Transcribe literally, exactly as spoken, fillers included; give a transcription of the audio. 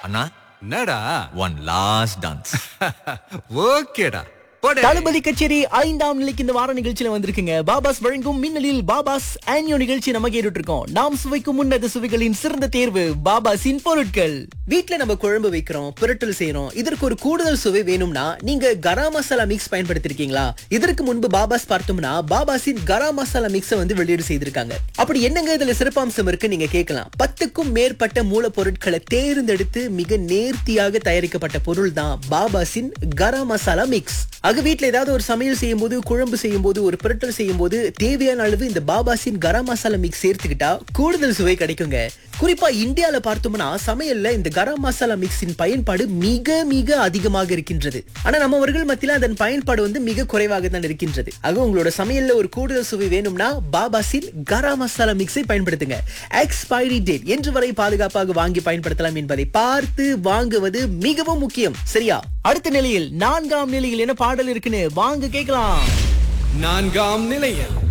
அண்ணா என்னடா? One last dance. ஓகேடா, போடு. தளபதி கச்சேரி ஐந்தாம் நிலைக்கு இந்த வார நிகழ்ச்சியில வந்திருக்குங்க. பாபாஸ் வழங்கும் மின்னலில் பாபாஸ் ஆன்யோ நிகழ்ச்சி நம்ம கேட்டுட்டு இருக்கோம். நாம் சுவைக்கும் உன்னத சுவைகளின் சிறந்த தேர்வு பாபாஸின் பொருட்கள். வீட்ல நம்ம குழம்பு வைக்கிறோம், புரட்டல் செய்யறோம். இதற்கு ஒரு கூடுதல் சுவை வேணும்னா நீங்க கரம் மசாலா மிக்ஸ் பயன்படுத்திருக்கீங்களா? இதற்கு முன்பு பாபாஸ் பார்த்தோம்னா பாபாஸின் கரம் மசாலா மிக்ஸை வந்து வெளியீடு செய்திருக்காங்க. அப்படி என்னங்க இதுல சிறப்பம்சம் இருக்கு நீங்க கேட்கலாம். பத்துக்கும் மேற்பட்ட மூலப்பொருட்களை தேர்ந்தெடுத்து மிக நேர்த்தியாக தயாரிக்கப்பட்ட பொருள் தான் பாபாஸின் கரம் மசாலா மிக்ஸ். ஆக வீட்ல ஏதாவது ஒரு சமையல் செய்யும் போது, குழம்பு செய்யும் போது, ஒரு புரட்டல் செய்யும் போது தேவையான அளவு இந்த பாபாஸின் கரம் மசாலா மிக்ஸ் சேர்த்துக்கிட்டா கூடுதல் சுவை கிடைக்குங்க. குறிப்பா இந்தியால பார்த்தோம்னா சமையல்ல இந்த கரம் மசாலா மிக்ஸின் பயன்பாடு மிக மிக அதிகமாக இருக்கின்றது. ஆனா நம்மவர்கள் மத்தியில அதன் பயன்பாடு வந்து மிக குறைவாக தான் இருக்கின்றது. ஆக உங்களோட சமையல்ல ஒரு கூடுதல் சுவை வேணும்னா பாபாஸின் கரம் மசாலா மிக்ஸை பயன்படுத்துங்க. எக்ஸ்பைரி டேட் என்று வரை பாதுகாப்பாக வாங்கி பயன்படுத்தலாம் என்பதை பார்த்து வாங்குவது மிகவும் முக்கியம். சரியா? அடுத்த நிலையில் நான்காம் நிலையில் என்ன பாடல் இருக்குன்னு வாங்க கேட்கலாம். நான்காம் நிலையில்